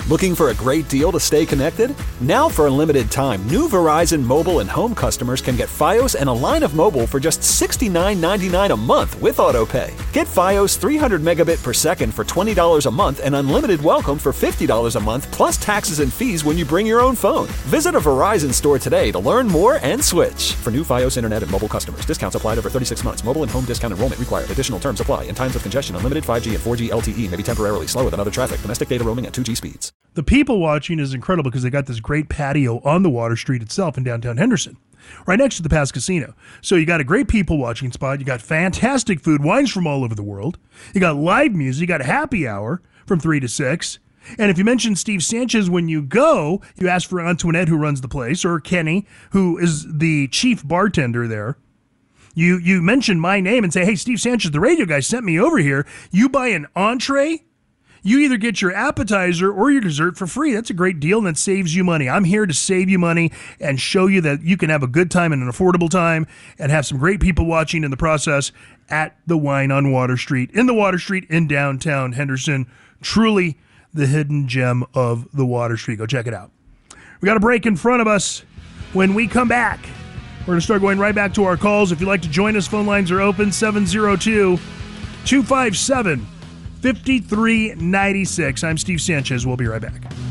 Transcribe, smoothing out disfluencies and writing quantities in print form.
Looking for a great deal to stay connected? Now for a limited time, new Verizon mobile and home customers can get Fios and a line of mobile for just $69.99 a month with AutoPay. Get Fios 300 megabit per second for $20 a month and unlimited welcome for $50 a month plus taxes and fees when you bring your own phone. Visit a Verizon store today to learn more and switch. For new Fios internet and mobile customers, discounts applied over 36 months. Mobile and home discount enrollment required. Additional terms apply. In times of congestion, unlimited 5G and 4G LTE may be temporarily slower than other traffic. Domestic data roaming at 2G speeds. The people watching is incredible because they got this great patio on the Water Street itself in downtown Henderson, right next to the Pass Casino. So you got a great people watching spot. You got fantastic food, wines from all over the world. You got live music. You got happy hour from 3 to 6. And if you mention Steve Sanchez when you go, you ask for Antoinette, who runs the place, or Kenny, who is the chief bartender there. You mention my name and say, hey, Steve Sanchez, the radio guy sent me over here. You buy an entree, you either get your appetizer or your dessert for free. That's a great deal, and that saves you money. I'm here to save you money and show you that you can have a good time and an affordable time and have some great people watching in the process at the Wine on Water Street, in the Water Street in downtown Henderson. Truly the hidden gem of the Water Street. Go check it out. We got a break in front of us. When we come back, we're going to start going right back to our calls. If you'd like to join us, phone lines are open, 702-257-5396. I'm Steve Sanchez. We'll be right back.